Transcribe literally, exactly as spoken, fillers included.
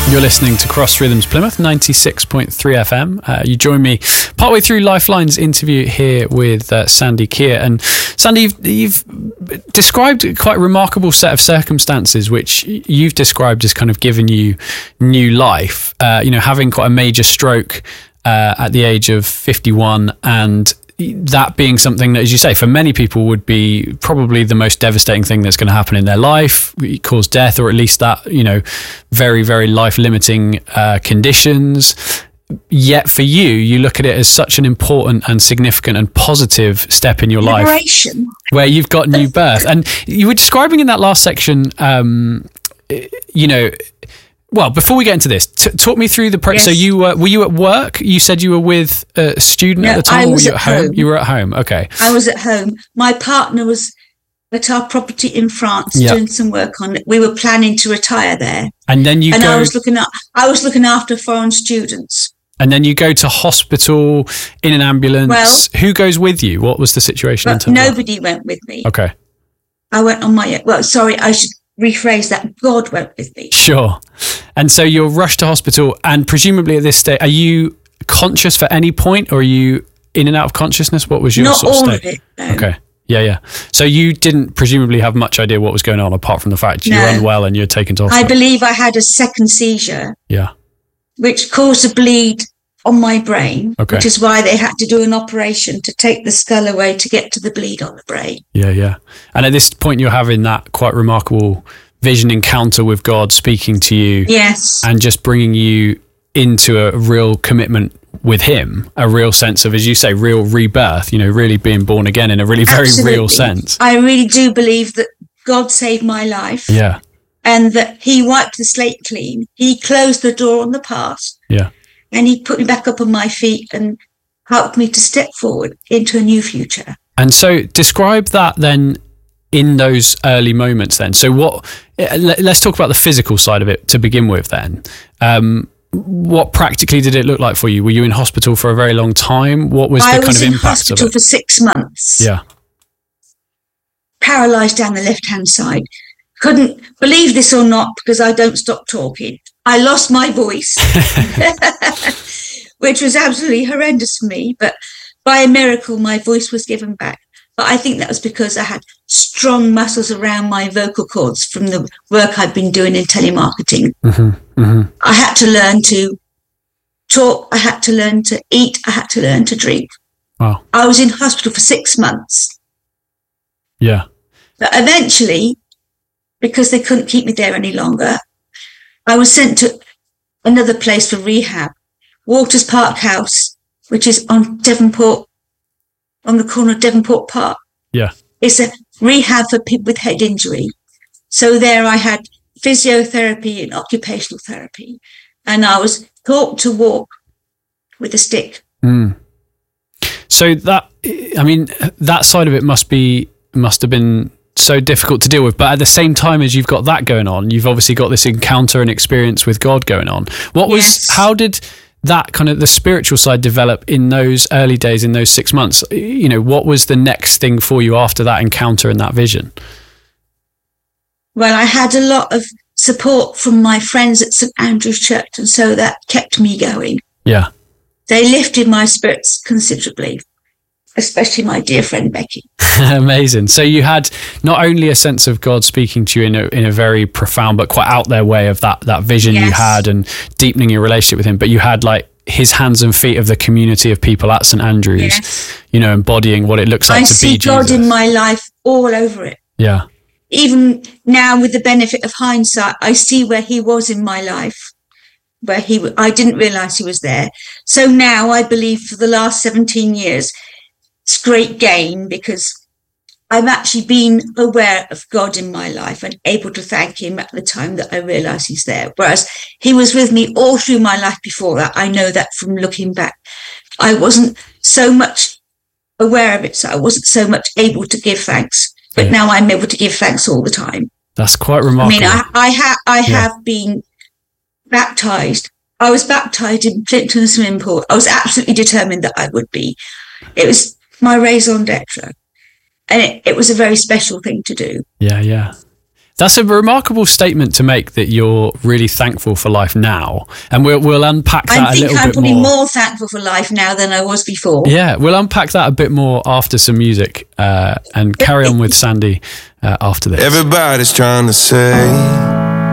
You're listening to Cross Rhythms Plymouth ninety-six point three F M. Uh, you join me partway through Lifeline's interview here with uh, Sandy Keir. And Sandy, you've, you've described quite a remarkable set of circumstances which you've described as kind of giving you new life. Uh, you know, having quite a major stroke uh, at the age of fifty-one, and that being something that, as you say, for many people would be probably the most devastating thing that's going to happen in their life, cause death, or at least that, you know, very, very life-limiting uh, conditions. Yet for you, you look at it as such an important and significant and positive step in your Liberation. life, where you've got new birth. And you were describing in that last section, um, you know, well, before we get into this, t- talk me through the process. Yes. So you were, were you at work? You said you were with a student No, at the time, I or were was you at at home? home. You were at home. Okay. I was at home. My partner was at our property in France Yeah. doing some work on it. We were planning to retire there. And then you and go, I was looking at, I was looking after foreign students. and then you go to hospital in an ambulance. Well- Who goes with you? What was the situation in But terms of nobody went with me. that? Okay. I went on my own. Well, sorry, I should rephrase that. God went with me. Sure. And so you're rushed to hospital, and presumably at this stage, are you conscious for any point, or are you in and out of consciousness? What was your Not sort of all state? of it. No. Okay. Yeah, yeah. So you didn't presumably have much idea what was going on, apart from the fact you were No. unwell and you're taken to I hospital. believe I had a second seizure, Yeah. which caused a bleed on my brain, Okay. which is why they had to do an operation to take the skull away to get to the bleed on the brain. Yeah, yeah. And at this point, you're having that quite remarkable vision encounter with God speaking to you, Yes. and just bringing you into a real commitment with Him, a real sense of, as you say, real rebirth, you know, really being born again in a really very real Absolutely. sense. I really do believe that God saved my life Yeah, and that He wiped the slate clean. He closed the door on the past yeah. and He put me back up on my feet and helped me to step forward into a new future. And so describe that then in those early moments then. So what, let- let's talk about the physical side of it to begin with then. Um, what practically did it look like for you? Were you in hospital for a very long time? What was the I kind was of in impact of hospital it? for six months. Yeah. Paralysed down the left-hand side. Couldn't believe this or not, because I don't stop talking. I lost my voice, which was absolutely horrendous for me. But by a miracle, my voice was given back. But I think that was because I had strong muscles around my vocal cords from the work I'd been doing in telemarketing. Mm-hmm, mm-hmm. I had to learn to talk. I had to learn to eat. I had to learn to drink. Wow. I was in hospital for six months. Yeah. But eventually, because they couldn't keep me there any longer, I was sent to another place for rehab, Waters Park House, which is on Devonport, on the corner of Devonport Park. Yeah. It's a rehab for people with head injury. So there I had physiotherapy and occupational therapy, and I was taught to walk with a stick. Mm. So that, I mean, that side of it must be, must have been so difficult to deal with. But at the same time as you've got that going on, you've obviously got this encounter and experience with God going on. What was, Yes. how did that kind of the spiritual side develop in those early days, in those six months? You know, what was the next thing for you after that encounter and that vision? Well, I had a lot of support from my friends at St Andrew's Church, and so that kept me going. Yeah. They lifted my spirits considerably, especially my dear friend Becky. Amazing. So you had not only a sense of God speaking to you in a in a very profound but quite out there way of that that vision you Yes. had and deepening your relationship with Him, but you had like His hands and feet of the community of people at St Andrews, Yes. you know, embodying what it looks like I to see be God Jesus. in my life all over it. Yeah. Even now, with the benefit of hindsight, I see where He was in my life, where He w- I didn't realise He was there. So now I believe for the last seventeen years, it's great gain because I've actually been aware of God in my life and able to thank Him at the time that I realise He's there. Whereas He was with me all through my life before that. I know that from looking back. I wasn't so much aware of it, so I wasn't so much able to give thanks. But Yeah. now I'm able to give thanks all the time. That's quite I remarkable. mean, I, I, ha- I Yeah. have been baptised. I was baptised in Clinton swimming pool. I was absolutely determined that I would be. It was my raison d'etre. And it, it was a very special thing to do. Yeah, yeah. That's a remarkable statement to make, that you're really thankful for life now. And we'll, we'll unpack that I a think little I'm bit probably more. more thankful for life now than I was before. Yeah, we'll unpack that a bit more after some music uh, and carry on with Sandy uh, after this. Everybody's trying to say